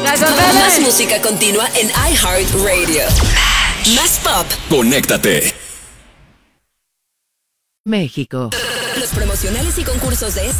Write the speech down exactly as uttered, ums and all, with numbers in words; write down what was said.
Más música continua en iHeartRadio. Más pop. Conéctate. México. Los promocionales y concursos de